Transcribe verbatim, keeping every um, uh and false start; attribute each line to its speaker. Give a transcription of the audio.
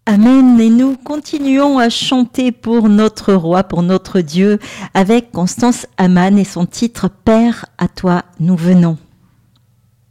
Speaker 1: Amen. Et nous continuons à chanter pour notre roi, pour notre Dieu, avec Constance Amann et son titre « Père, à toi nous venons ».